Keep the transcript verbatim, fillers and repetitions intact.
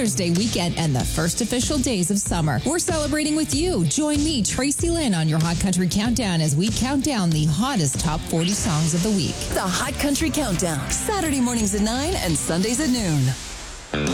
Mother's Day weekend and the first official days of summer. We're celebrating with you. Join me, Tracy Lynn, on your Hot Country Countdown as we count down the hottest top forty songs of the week. The Hot Country Countdown, Saturday mornings at nine and Sundays at noon.